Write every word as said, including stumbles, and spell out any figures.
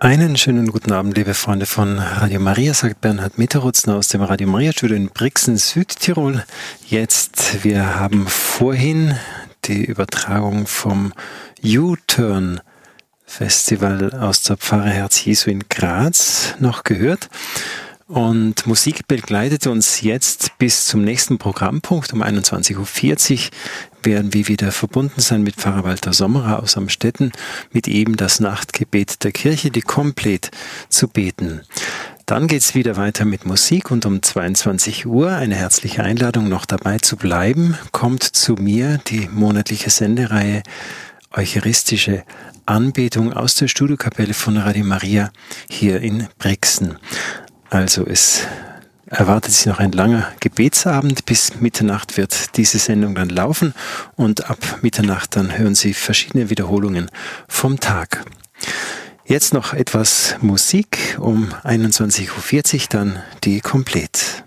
Einen schönen guten Abend, liebe Freunde von Radio Maria, sagt Bernhard Mitterutzner aus dem Radio Maria Studio in Brixen, Südtirol. Jetzt, wir haben vorhin die Übertragung vom U-Turn Festival aus der Pfarre Herz Jesu in Graz noch gehört. Und Musik begleitet uns jetzt bis zum nächsten Programmpunkt. Um einundzwanzig Uhr vierzig werden wir wieder verbunden sein mit Pfarrer Walter Sommerer aus Amstetten, mit ihm das Nachtgebet der Kirche, die Komplett zu beten. Dann geht es wieder weiter mit Musik und um zweiundzwanzig Uhr eine herzliche Einladung, noch dabei zu bleiben. Kommt zu mir die monatliche Sendereihe Eucharistische Anbetung aus der Studiokapelle von Radio Maria hier in Brixen. Also es erwartet sich noch ein langer Gebetsabend. Bis Mitternacht wird diese Sendung dann laufen und ab Mitternacht dann hören Sie verschiedene Wiederholungen vom Tag. Jetzt noch etwas Musik, um einundzwanzig Uhr vierzig dann die Komplett.